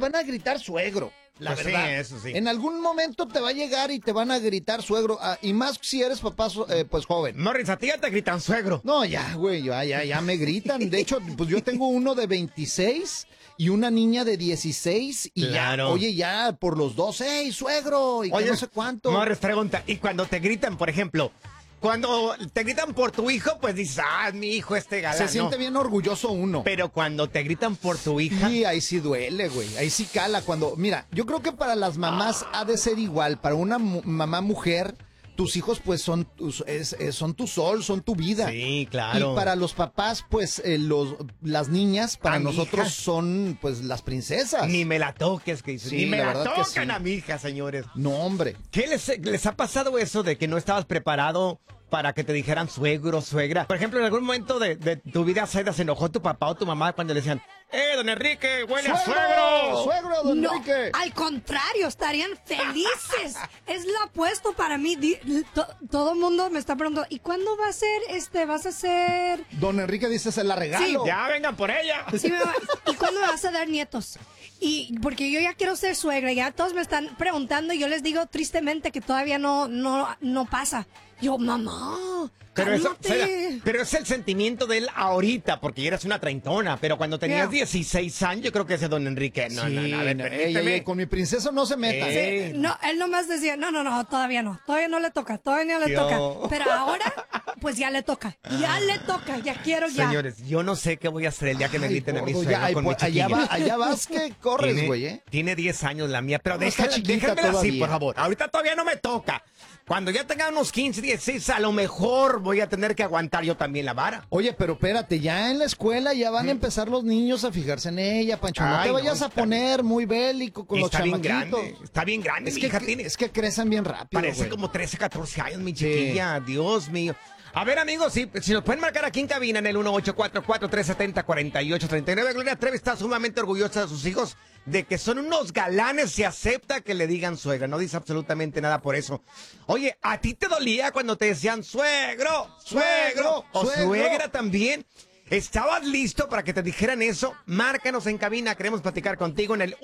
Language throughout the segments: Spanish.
van a gritar suegro. La Pues verdad. sí, eso sí. En algún momento te va a llegar y te van a gritar suegro. Y más si eres papá, pues joven. Morris, a ti ya te gritan suegro. No, ya, güey, ya me gritan. De hecho, pues yo tengo uno de 26 y una niña de 16. Y Claro. ya, oye, ya por los dos, ¡hey, suegro! Y que Oye, no sé cuánto. Morris, pregunta, y cuando te gritan, por ejemplo, cuando te gritan por tu hijo, pues dices, mi hijo galán, Se siente bien orgulloso uno. Pero cuando te gritan por tu hija... Sí, ahí sí duele, güey. Ahí sí cala cuando... Mira, yo creo que para las mamás ha de ser igual. Para una mamá mujer, tus hijos pues son tu sol, son tu vida. Sí, claro. Y para los papás, pues las niñas, para mi nosotros hija. son pues las princesas. Ni me la toques, que dices. Sí, Ni me la la verdad que tocan sí. a mi hija, señores. No, hombre. ¿Qué les ha pasado eso de que no estabas preparado para que te dijeran suegro, suegra? Por ejemplo, en algún momento de tu vida, Zaida, se enojó tu papá o tu mamá cuando le decían, don Enrique, huele a suegro. ¡Suegro, don No, Enrique! al contrario, estarían felices. Es lo opuesto para mí. Todo el mundo me está preguntando, ¿y cuándo va a ser, vas a hacer? Don Enrique dice, se la regalo. Sí. Ya vengan por ella. Sí, ¿y cuándo me vas a dar nietos? Y porque yo ya quiero ser suegra, ya todos me están preguntando y yo les digo tristemente que todavía no pasa. Yo, mamá, Pero cálmate. pero es el sentimiento de él ahorita, porque ya eras una treintona, pero cuando tenías Yeah. 16 años, yo creo que ese don Enrique, no, Sí, no, a ver, ey, permíteme. ey, con mi princesa no se meta. Sí. No, él nomás decía, no, todavía no le toca, todavía no le Yo- toca. Pero ahora, pues ya le toca, ya quiero ya. Señores, yo no sé qué voy a hacer el día que me Ay, griten a mi gordo, suegro ya, con pues, mi chiquilla. allá vas que corres, güey, Tiene 10 años la mía, pero No, está chiquita déjenmela así, todavía. por favor. Ahorita todavía no me toca. Cuando ya tenga unos 15, 16, a lo mejor voy a tener que aguantar yo también la vara. Oye, pero espérate, ya en la escuela ya van a empezar los niños a fijarse en ella, Pancho. No Ay, te no, vayas a está poner muy bélico con los Está bien chamaquitos. grande, está bien grande. Es Mi que, hija tiene, es que crecen bien rápido, parece güey. como 13, 14 años, mi chiquilla. Dios mío. A ver, amigos, si nos pueden marcar aquí en cabina en el 1844-370-4839. Gloria Trevi está sumamente orgullosa de sus hijos, de que son unos galanes. Se acepta que le digan suegra, no dice absolutamente nada por eso. Oye, ¿a ti te dolía cuando te decían suegro, suegro o suegro? suegra también? ¿Estabas listo para que te dijeran eso? Márcanos en cabina, queremos platicar contigo en el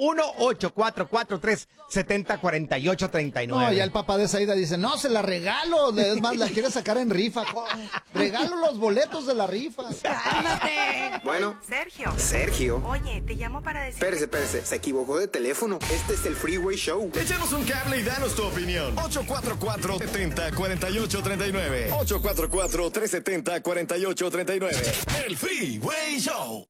1844-370-4839. No, ya el papá de Zaida dice, no, se la regalo. Es más, la quiere sacar en rifa. Regalo los boletos de la rifa. Cálmate. Bueno, Sergio. Oye, te llamo para decir... Espérese, se equivocó de teléfono. Este es el Freeway Show. Échanos un cable y danos tu opinión. 844-370-4839. 844-370-4839. El Freeway Show.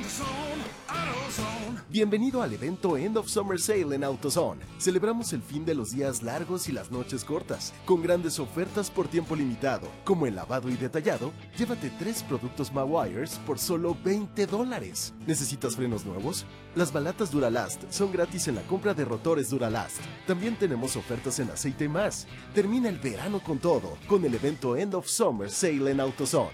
Bienvenido al evento End of Summer Sale en AutoZone. Celebramos el fin de los días largos y las noches cortas, con grandes ofertas por tiempo limitado, como el lavado y detallado. Llévate 3 productos Mawires por solo $20. ¿Necesitas frenos nuevos? Las balatas Duralast son gratis en la compra de rotores Duralast. También tenemos ofertas en aceite y más. Termina el verano con todo, con el evento End of Summer Sale en AutoZone.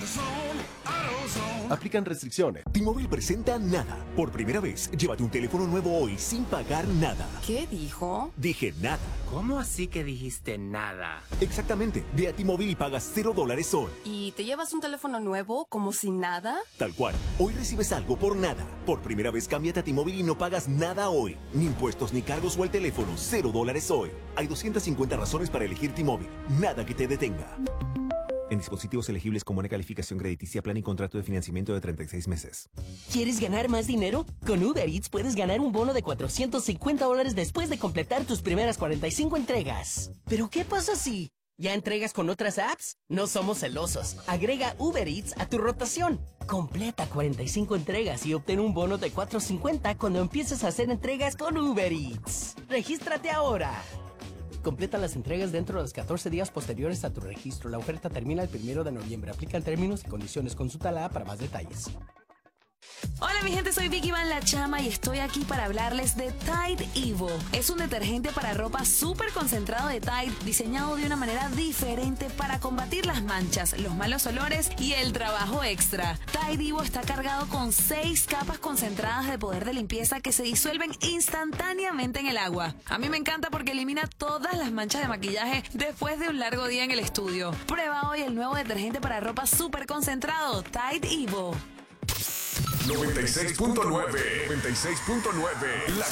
Aplican restricciones. T-Mobile presenta Nada. Por primera vez, llévate un teléfono nuevo hoy sin pagar nada. ¿Qué dijo? Dije nada. ¿Cómo así que dijiste nada? Exactamente. Ve a T-Mobile y pagas $0 hoy. ¿Y te llevas un teléfono nuevo como si nada? Tal cual. Hoy recibes algo por nada. Por primera vez, cámbiate a T-Mobile y no pagas nada hoy. Ni impuestos, ni cargos o el teléfono. $0 hoy. Hay 250 razones para elegir T-Mobile. Nada que te detenga. En dispositivos elegibles con buena calificación crediticia, plan y contrato de financiamiento de 36 meses. ¿Quieres ganar más dinero? Con Uber Eats puedes ganar un bono de $450 después de completar tus primeras 45 entregas. ¿Pero qué pasa si ya entregas con otras apps? No somos celosos. Agrega Uber Eats a tu rotación. Completa 45 entregas y obtén un bono de $450 cuando empieces a hacer entregas con Uber Eats. ¡Regístrate ahora! Completa las entregas dentro de los 14 días posteriores a tu registro. La oferta termina el 1 de noviembre. Aplican términos y condiciones. Consulta la app para más detalles. Hola mi gente, soy Vicky Van La Chama y estoy aquí para hablarles de Tide Evo. Es un detergente para ropa súper concentrado de Tide, diseñado de una manera diferente para combatir las manchas, los malos olores y el trabajo extra. Tide Evo está cargado con 6 capas concentradas de poder de limpieza que se disuelven instantáneamente en el agua. A mí me encanta porque elimina todas las manchas de maquillaje después de un largo día en el estudio. Prueba hoy el nuevo detergente para ropa súper concentrado, Tide Evo. 96.9. 96.9.